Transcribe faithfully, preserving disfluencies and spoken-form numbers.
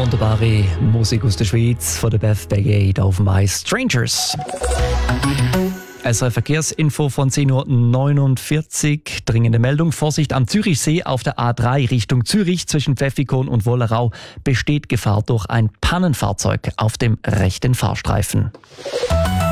Wunderbare Musik aus der Schweiz von der Beth Brigade auf My Strangers. S R Verkehrsinfo von zehn Uhr neunundvierzig. Dringende Meldung. Vorsicht am Zürichsee auf der A drei Richtung Zürich zwischen Pfäffikon und Wollerau besteht Gefahr durch ein Pannenfahrzeug auf dem rechten Fahrstreifen.